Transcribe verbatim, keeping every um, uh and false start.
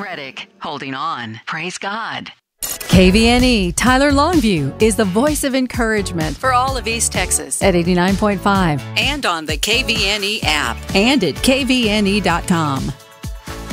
Reddick, holding on. Praise God. K V N E Tyler Longview is the voice of encouragement for all of East Texas at eighty-nine point five and on the K V N E app and at K V N E dot com.